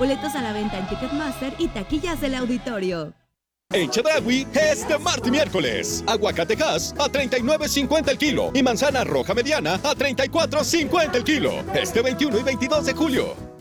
Boletos a la venta en Ticketmaster y taquillas del auditorio. En Chedraui es de martes y miércoles. Aguacatejas a $39.50 el kilo y manzana roja mediana a $34.50 el kilo. Este 21 y 22 de julio.